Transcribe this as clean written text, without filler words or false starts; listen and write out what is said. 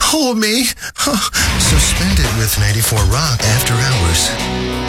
hold me. So spend it with 94 Rock After Hours.